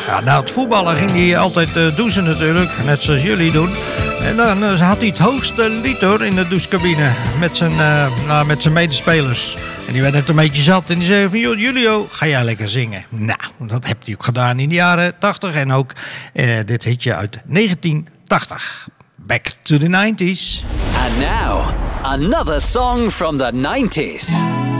Ja, nou, het voetballen ging hij altijd douchen natuurlijk, net zoals jullie doen. En dan had hij het hoogste lied hoor in de douchecabine met zijn medespelers. En die werd het een beetje zat en die zei van, joh, Julio, ga jij lekker zingen? Nou, dat heeft hij ook gedaan in de jaren 80 en ook dit hitje uit 1980. Back to the 90s. And now, another song from the 90s.